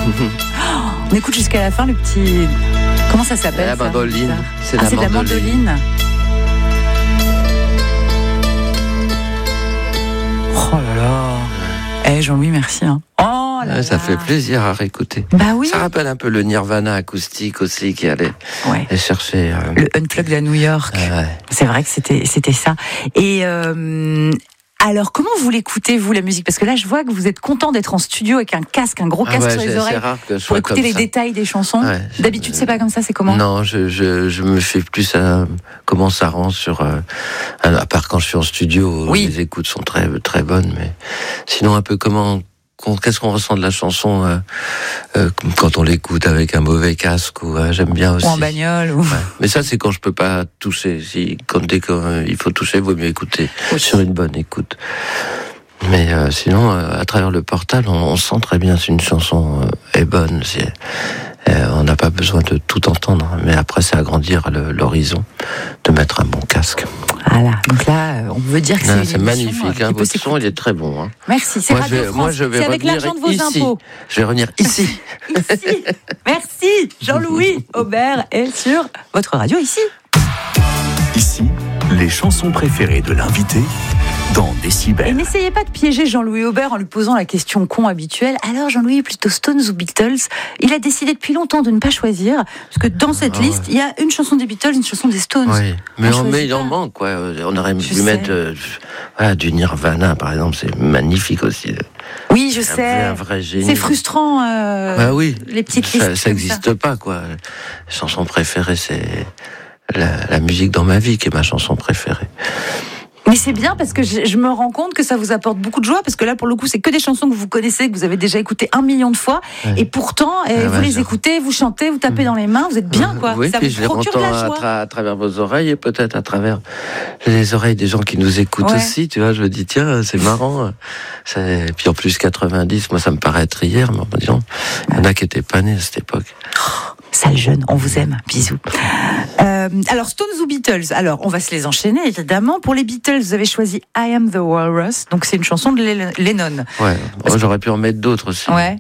On écoute jusqu'à la fin le petit... Comment ça s'appelle? La mandoline. C'est de la mandoline. Oh là là. Jean-Louis, merci. Oh là ça fait plaisir à réécouter. Bah oui. Ça rappelle un peu le Nirvana acoustique aussi qui allait chercher... Le Unplugged à New York. Ouais. C'est vrai que c'était ça. Et... alors, comment vous l'écoutez, vous, la musique? Parce que là, je vois que vous êtes content d'être en studio avec un casque, un gros casque sur les oreilles, pour écouter les détails des chansons. Ouais, d'habitude, c'est pas comme ça, c'est comment? Non, je me fais plus à comment ça rend sur... à part quand je suis en studio, les écoutes sont très, très bonnes, mais sinon, un peu qu'est-ce qu'on ressent de la chanson quand on l'écoute avec un mauvais casque ou j'aime bien aussi. Ou en bagnole. Ou... Ouais. Mais ça, c'est quand je peux pas toucher. Quand il faut toucher, il vaut mieux écouter sur une bonne écoute. Mais sinon, à travers le portable, on sent très bien si une chanson est bonne. On n'a pas besoin de tout entendre, mais après, c'est agrandir l'horizon, de mettre un bon casque. Voilà, donc là, on veut dire que c'est magnifique. Votre son, il est très bon. Hein. Merci, c'est Radio France. C'est avec l'argent de vos impôts. Je vais revenir ici. Ici. Merci, Jean-Louis Aubert est sur votre radio ici. Ici, les chansons préférées de l'invité dans Décibel. Et n'essayez pas de piéger Jean-Louis Aubert en lui posant la question con habituelle. Alors Jean-Louis, plutôt Stones ou Beatles? Il a décidé depuis longtemps de ne pas choisir, parce que dans cette liste, il y a une chanson des Beatles, une chanson des Stones. Oui, mais il en manque, quoi. On aurait pu mettre du Nirvana, par exemple, c'est magnifique aussi. Oui, je sais. Un vrai génie. C'est frustrant, oui. Les petites listes. Ça n'existe pas, quoi. La chanson préférée, c'est la musique dans ma vie qui est ma chanson préférée. Mais c'est bien parce que je me rends compte que ça vous apporte beaucoup de joie, parce que là, pour le coup, c'est que des chansons que vous connaissez, que vous avez déjà écoutées 1 million de fois, et pourtant, vous les écoutez, vous chantez, vous tapez dans les mains, vous êtes bien, quoi. Oui, ça puis vous je les procure de la joie. à travers vos oreilles, et peut-être à travers les oreilles des gens qui nous écoutent aussi, tu vois, je me dis, tiens, c'est marrant. Et puis en plus, 90, moi, ça me paraît être hier, mais disons, il y en a qui n'étaient pas nés à cette époque. Sale jeune, on vous aime, bisous. Alors, Stones ou Beatles? Alors, on va se les enchaîner, évidemment. Pour les Beatles, vous avez choisi I Am the Walrus, donc c'est une chanson de Lennon. Ouais, j'aurais pu en mettre d'autres aussi. Ouais.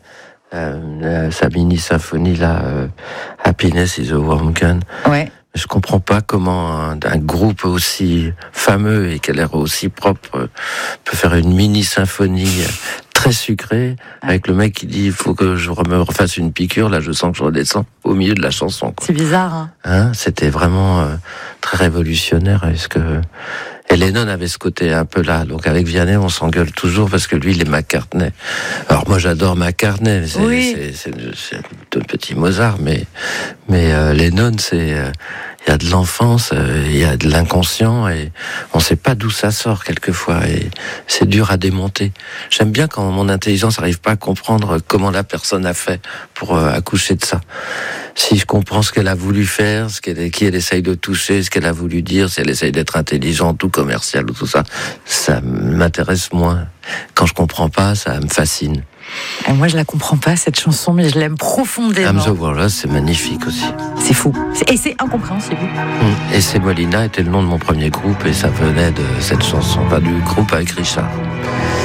Sa mini-symphonie, là, Happiness is a Warm Gun. Ouais. Je comprends pas comment un groupe aussi fameux et qui a l'air aussi propre peut faire une mini-symphonie très sucrée, avec le mec qui dit il faut que je me refasse une piqûre, là je sens que je redescends au milieu de la chanson, quoi. C'est bizarre, hein. C'était vraiment très révolutionnaire. Et Lennon avait ce côté un peu là. Donc avec Vianney, on s'engueule toujours parce que lui, il est McCartney. Alors moi, j'adore McCartney. C'est un petit Mozart, mais Lennon, il y a de l'enfance, il y a de l'inconscient, et on sait pas d'où ça sort quelquefois, et c'est dur à démonter. J'aime bien quand mon intelligence n'arrive pas à comprendre comment la personne a fait pour accoucher de ça. Si je comprends ce qu'elle a voulu faire, qui elle essaye de toucher, ce qu'elle a voulu dire, si elle essaye d'être intelligente ou commerciale ou tout ça, ça m'intéresse moins. Quand je comprends pas, ça me fascine. Et moi, je la comprends pas, cette chanson, mais je l'aime profondément. I'm the Walrus, c'est magnifique aussi. C'est fou. Et c'est incompréhensible. Et Semolina était le nom de mon premier groupe, et ça venait de cette chanson, pas du groupe avec Richard.